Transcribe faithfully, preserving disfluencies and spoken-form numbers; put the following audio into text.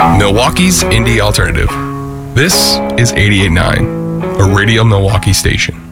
Milwaukee's Indie Alternative. This is eighty-eight point nine, a Radio Milwaukee station.